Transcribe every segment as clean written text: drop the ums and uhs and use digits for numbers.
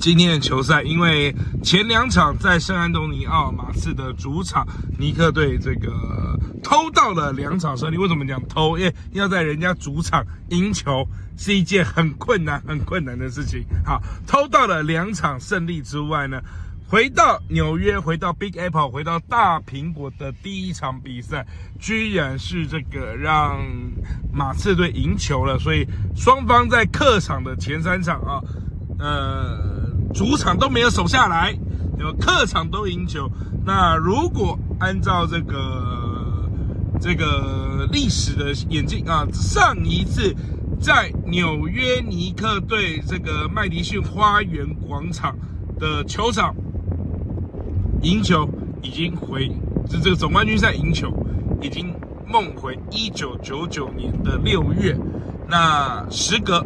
今天的球赛，因为前2场在圣安东尼奥马刺的主场，尼克队这个偷到了2场胜利。为什么讲偷？因为要在人家主场赢球是一件很困难的事情。好，偷到了2场胜利之外呢，回到纽约，回到 Big Apple， 回到大苹果的第1场比赛，居然是这个让马刺队赢球了。所以双方在客场的前3场啊，主场都没有守下来，客场都赢球。那如果按照这个历史的演进啊，上一次在纽约尼克队这个麦迪逊花园广场的球场赢球，已经这个总冠军赛赢球已经梦回1999年的6月，那时隔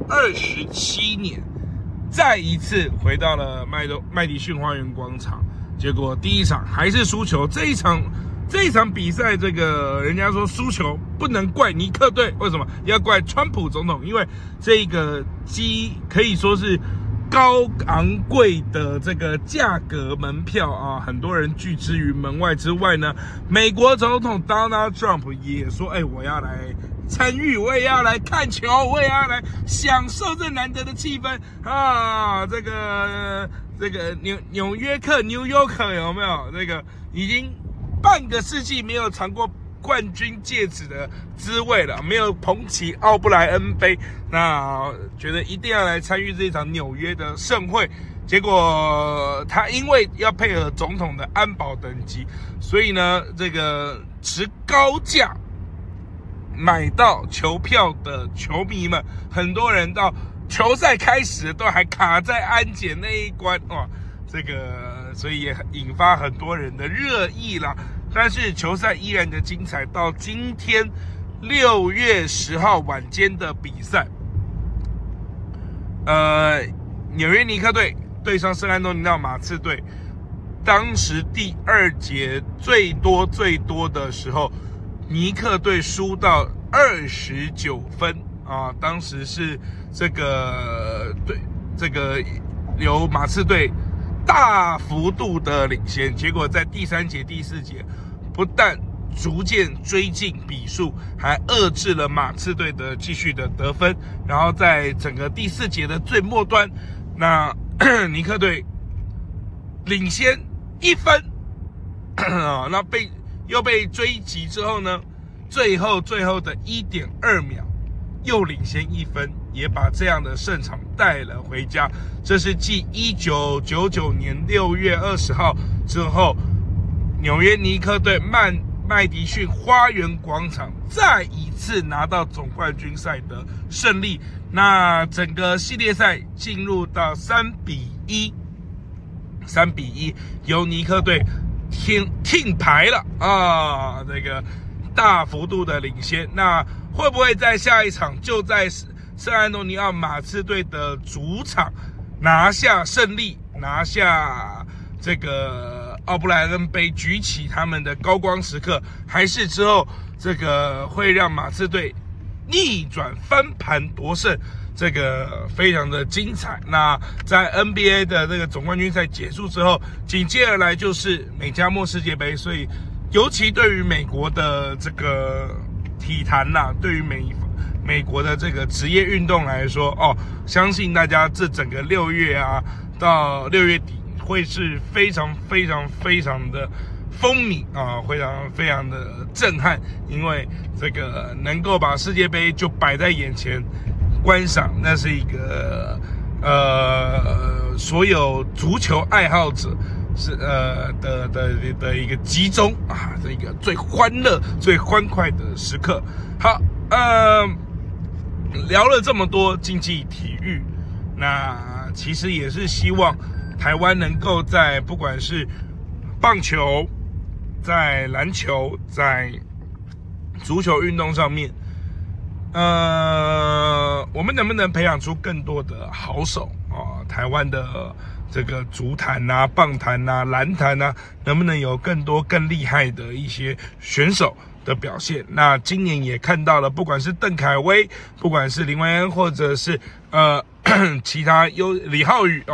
27年。再一次回到了麦迪逊花园广场，结果第1场还是输球。这一场比赛，这个人家说输球不能怪尼克队，为什么要怪川普总统？因为这个可以说是高昂贵的这个价格门票啊，很多人拒之于门外之外呢，美国总统 Donald Trump 也说，我要来参与，我也要来看球，我也要来享受这难得的气氛啊！这个纽约客 New Yorker 有没有？这个已经半个世纪没有尝过冠军戒指的滋味了，没有捧起奥布莱恩杯，那觉得一定要来参与这一场纽约的盛会。结果他因为要配合总统的安保等级，所以呢，这个持高价买到球票的球迷们，很多人到球赛开始都还卡在安检那一关，哇，这个所以也引发很多人的热议啦。但是球赛依然的精彩，到今天6月10号晚间的比赛，纽约尼克队对上圣安东尼奥马刺队，当时第2节最多的时候，尼克队输到29分啊！当时是这个由马刺队大幅度的领先，结果在第3节、第4节不但逐渐追进比数，还遏制了马刺队的继续的得分。然后在整个第4节的最末端，那尼克队领先1分啊，那又被追击之后呢，最后的 1.2 秒又领先1分，也把这样的胜场带了回家。这是继1999年6月20号之后，纽约尼克队麦迪逊花园广场再一次拿到总冠军赛的胜利。那整个系列赛进入到3比1，由尼克队听牌了啊，这个大幅度的领先。那会不会在下一场就在圣安东尼奥马刺队的主场拿下胜利，拿下这个奥布莱恩杯，举起他们的高光时刻，还是之后这个会让马刺队逆转翻盘夺胜？这个非常的精彩。那在 NBA 的这个总冠军赛结束之后，紧接而来就是美加墨世界杯，所以尤其对于美国的这个体坛啦，对于美国的这个职业运动来说，相信大家这整个6月啊到6月底会是非常的风靡啊，非常的震撼，因为这个能够把世界杯就摆在眼前观赏，那是一个所有足球爱好者是的一个集中啊，这一个最欢乐、最欢快的时刻。好，聊了这么多竞技体育，那其实也是希望台湾能够在不管是棒球、在篮球、在足球运动上面，我们能不能培养出更多的好手啊？台湾的这个足坛啊、棒坛啊、篮坛啊，能不能有更多更厉害的一些选手的表现？那今年也看到了，不管是邓凯威，不管是林维恩，或者是其他李浩宇